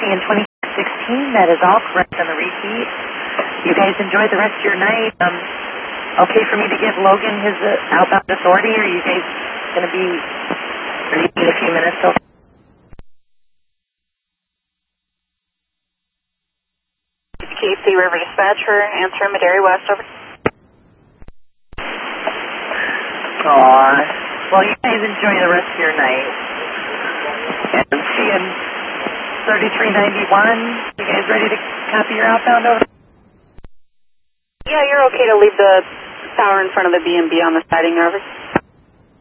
in 2016. That is all correct on the repeat. You guys enjoy the rest of your night. Okay for me to give Logan his outbound authority, or are you guys going to be ready in a few minutes? So KC River Dispatch for answer Madera West, over. Aw, well, you guys enjoy the rest of your night. And see you in 3391. You guys ready to copy your outbound over? Yeah, you're okay to leave the tower in front of the B&B on the siding, over.